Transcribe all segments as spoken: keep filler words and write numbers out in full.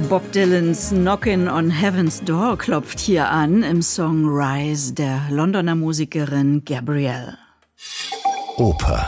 Bob Dylans Knockin' on Heaven's Door klopft hier an im Song Rise der Londoner Musikerin Gabrielle. Oper.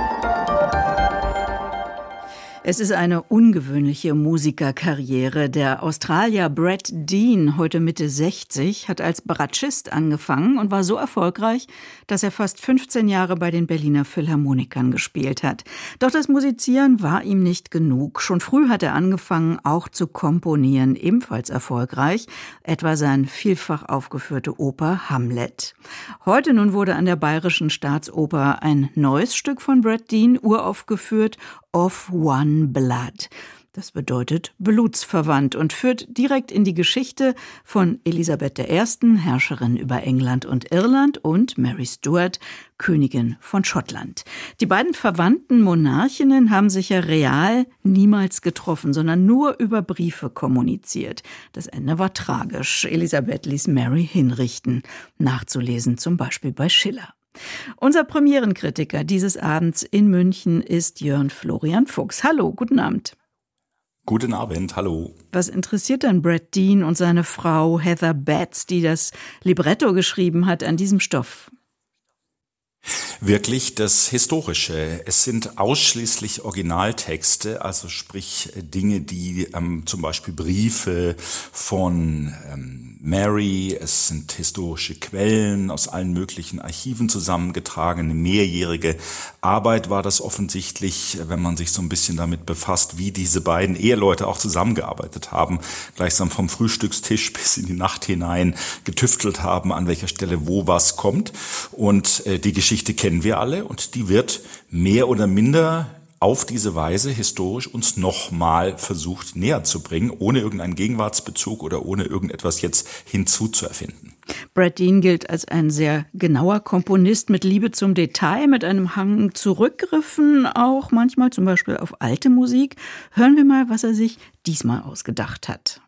Es ist eine ungewöhnliche Musikerkarriere. Der Australier Brett Dean, heute Mitte sechzig, hat als Bratschist angefangen und war so erfolgreich, dass er fast fünfzehn Jahre bei den Berliner Philharmonikern gespielt hat. Doch das Musizieren war ihm nicht genug. Schon früh hat er angefangen, auch zu komponieren, ebenfalls erfolgreich, etwa seine vielfach aufgeführte Oper Hamlet. Heute nun wurde an der Bayerischen Staatsoper ein neues Stück von Brett Dean uraufgeführt, Of One Blood. Das bedeutet blutsverwandt und führt direkt in die Geschichte von Elisabeth der Ersten, Herrscherin über England und Irland, und Mary Stuart, Königin von Schottland. Die beiden verwandten Monarchinnen haben sich ja real niemals getroffen, sondern nur über Briefe kommuniziert. Das Ende war tragisch. Elisabeth ließ Mary hinrichten. Nachzulesen zum Beispiel bei Schiller. Unser Premierenkritiker dieses Abends in München ist Jörn Florian Fuchs. Hallo, guten Abend. Guten Abend, hallo. Was interessiert denn Brett Dean und seine Frau Heather Betts, die das Libretto geschrieben hat, an diesem Stoff? Wirklich das Historische. Es sind ausschließlich Originaltexte, also sprich Dinge, die ähm, zum Beispiel Briefe von ähm, Mary, es sind historische Quellen aus allen möglichen Archiven zusammengetragen. Eine mehrjährige Arbeit war das offensichtlich, wenn man sich so ein bisschen damit befasst, wie diese beiden Eheleute auch zusammengearbeitet haben, gleichsam vom Frühstückstisch bis in die Nacht hinein getüftelt haben, an welcher Stelle wo was kommt. Und äh, die Geschichte Geschichte kennen wir alle und die wird mehr oder minder auf diese Weise historisch uns nochmal versucht näher zu bringen, ohne irgendeinen Gegenwartsbezug oder ohne irgendetwas jetzt hinzuzuerfinden. Brett Dean gilt als ein sehr genauer Komponist mit Liebe zum Detail, mit einem Hang zu Rückgriffen, auch manchmal zum Beispiel auf alte Musik. Hören wir mal, was er sich diesmal ausgedacht hat.